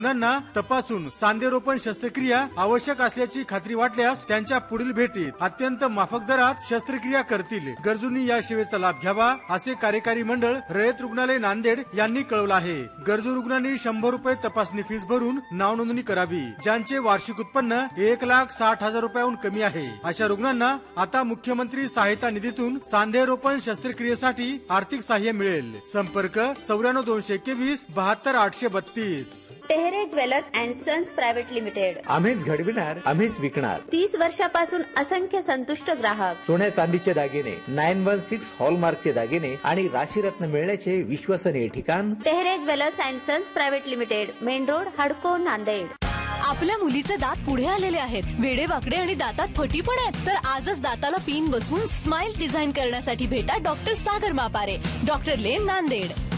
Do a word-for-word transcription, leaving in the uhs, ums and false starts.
रुग्णांना तपासून सांधेरोपण शस्त्रक्रिया आवश्यक असल्याची खात्री वाटल्यास त्यांच्या पुढील भेटीत अत्यंत माफक दरात शस्त्रक्रिया करतील. गरजूंनी या सेवेचा लाभ घ्यावा असे कार्यकारी मंडळ रयत रुग्णालय नांदेड यांनी कळवलं आहे. गरजू रुग्णांनी शंभर रुपये तपासणी फीस भरून नाव नोंदणी करावी. ज्यांचे वार्षिक उत्पन्न एक लाख साठ हजार रुपयाहून कमी आहे अशा रुग्णांना आता मुख्यमंत्री सहायता निधीतून सांधेरोपण शस्त्रक्रियेसाठी आर्थिक सहाय्य मिळेल. संपर्क चौऱ्याण्णव दोनशे एकवीस बहात्तर आठशे बत्तीस. Tehre jewellers and sons private limited. आम्हीच घडविणार, आम्हीच विकणार. तीस वर्षापासून असंख्य संतुष्ट ग्राहक. सोन्या चांदीचे दागिने, नाईन वन सिक्स हॉलमार्कचे दागिने आणि राशीरत्न मिळण्याचे विश्वसनीय ठिकाण Tehre jewellers and sons private limited, main road, हडको, नांदेड. आपल्या मुलीचे दात पुढे आलेले आहेत, वेडेवाकडे आणि दातात फटी पण आहेत. तर आजच दाताला पिन बसवून स्माइल डिझाईन करण्यासाठी भेटा डॉक्टर सागर मापारे, डॉक्टर लेन, नांदेड.